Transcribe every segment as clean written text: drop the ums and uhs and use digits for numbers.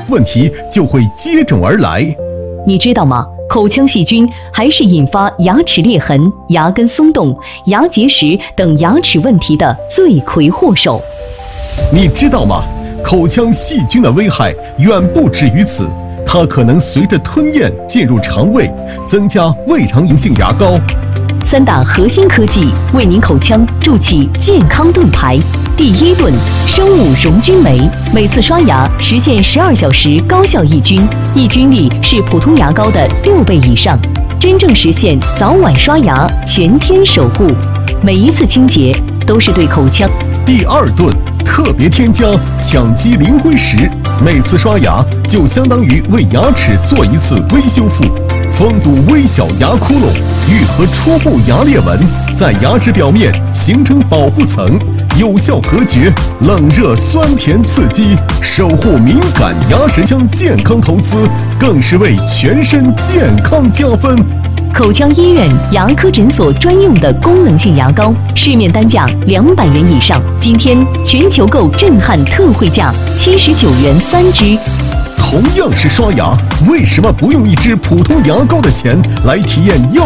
问题就会接踵而来。 你知道吗？口腔细菌还是引发牙齿裂痕、牙根松动、牙结石等牙齿问题的罪魁祸首。 你知道吗？口腔细菌的危害远不止于此，它可能随着吞咽进入肠胃，增加胃肠炎性牙膏。 3大核心科技为您口腔筑起健康盾牌。第1盾，生物溶菌酶，每次刷牙实现12小时高效抑菌，抑菌力是普通牙膏的6倍以上，真正实现早晚刷牙全天守护，每一次清洁都是对口腔。 第2盾，特别添加羟基磷灰石，每次刷牙就相当于为牙齿做一次微修复，封堵微小牙窟窿，愈合初步牙裂纹，在牙齿表面形成保护层，有效隔绝冷热酸甜刺激，守护敏感牙齿腔健康投资，更是为全身健康加分。 口腔医院牙科诊所专用的功能性牙膏，市面单价200元以上，今天全球购震撼特惠价79元3支。 同样是刷牙，为什么不用一支普通牙膏的钱来体验药？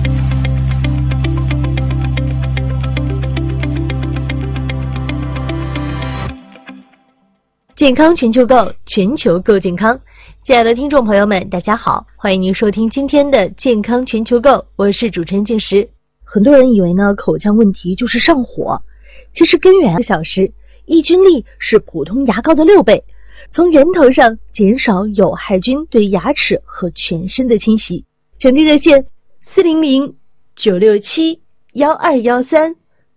健康全球购，全球购健康。亲爱的听众朋友们，大家好，欢迎您收听今天的健康全球购，我是主持人静石。很多人以为呢，口腔问题就是上火，其实根源2小时，抑菌力是普通牙膏的6倍，从源头上减少有害菌对牙齿和全身的侵袭。请听热线400-967-1213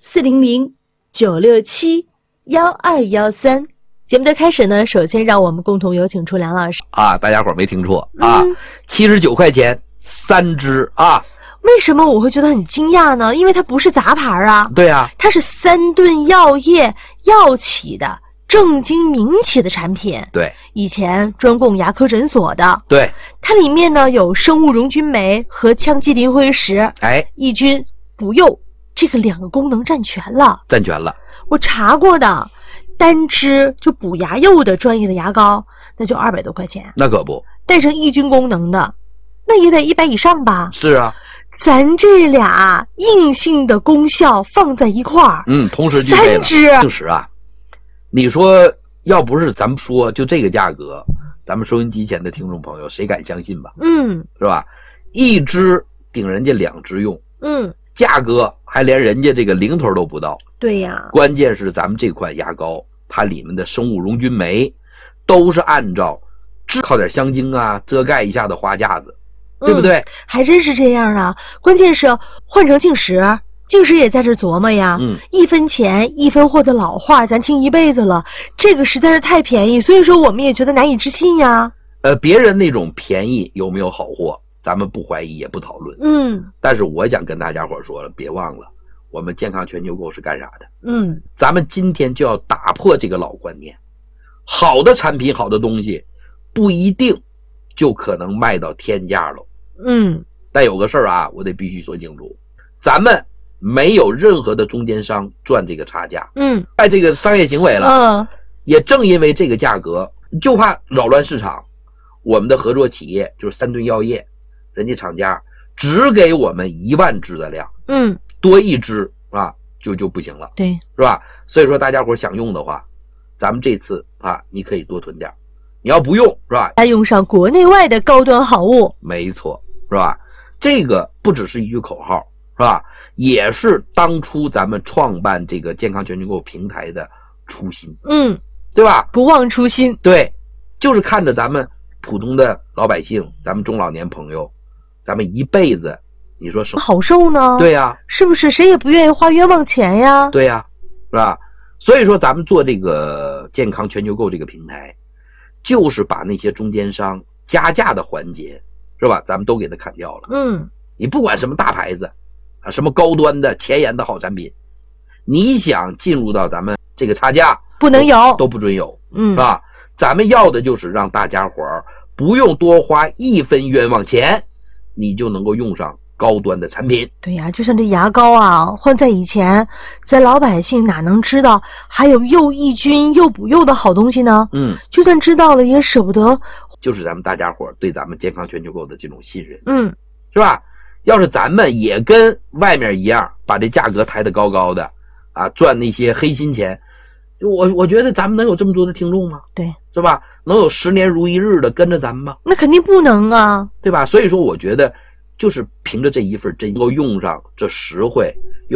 400-967-1213。节目的开始呢，首先让我们共同有请出梁老师啊，大家伙没听错啊，79块钱3支啊。 为什么我会觉得很惊讶呢？因为它不是杂牌啊。 对啊， 它是3顿药业药企的正经民企的产品。 对， 以前专供牙科诊所的。 对， 它里面呢有生物溶菌酶和羟基磷灰石，抑菌补釉，这个2个功能占全了。 占全了。 我查过的。单支就补牙釉的专业的牙膏，那就200多块钱。 那可不， 带上抑菌功能的，那也得100以上吧？ 是啊， 咱这俩硬性的功效放在一块儿， 同时具备了。 3支， 静石啊，你说要不是咱们说就这个价格，咱们收音机前的听众朋友谁敢相信吧？是吧？一支顶人家2支用，价格还连人家这个零头都不到。 对呀， 关键是咱们这款牙膏，它里面的生物溶菌酶都是按照靠点香精啊遮盖一下的花架子，对不对？ 还真是这样啊。关键是换成静石也在这琢磨呀。1分钱1分货的老话咱听一辈子了，这个实在是太便宜，所以说我们也觉得难以置信呀。 别人那种便宜有没有好货，咱们不怀疑也不讨论。但是我想跟大家伙说了，别忘了我们健康全球购是干啥的？咱们今天就要打破这个老观念，好的产品好的东西不一定就可能卖到天价了。但有个事儿啊，我得必须说清楚，咱们没有任何的中间商赚这个差价。爱这个商业行为了。也正因为这个价格，就怕扰乱市场，我们的合作企业就是3顿药业，人家厂家只给我们1万支的量。多1支啊就不行了。 对， 是吧？所以说大家伙想用的话，咱们这次啊你可以多囤点，你要不用是吧， 还用上国内外的高端好物。 没错，是吧？这个不只是一句口号，是吧？也是当初咱们创办这个健康全球购平台的初心。对吧？ 不忘初心。 对，就是看着咱们普通的老百姓，咱们中老年朋友，咱们一辈子你说什么好受呢？ 对呀， 是不是？谁也不愿意花冤枉钱呀。 对呀，是吧？所以说咱们做这个健康全球购这个平台，就是把那些中间商加价的环节，是吧？咱们都给它砍掉了。你不管什么大牌子啊，什么高端的前沿的好产品，你想进入到咱们这个差价不能有， 都不准有。是吧？咱们要的就是让大家伙儿不用多花1分冤枉钱，你就能够用上高端的产品。 对呀，就像这牙膏啊，换在以前，咱老百姓哪能知道还有又抑菌又补釉的好东西呢？就算知道了也舍不得就是咱们大家伙对咱们健康全球购的这种信任，是吧？要是咱们也跟外面一样，把这价格抬得高高的，啊，赚那些黑心钱，我觉得咱们能有这么多的听众吗？ 对， 是吧？能有10年如一日的跟着咱们吗？ 那肯定不能啊， 对吧？所以说，我觉得就是凭着这一份真，能够用上这实惠。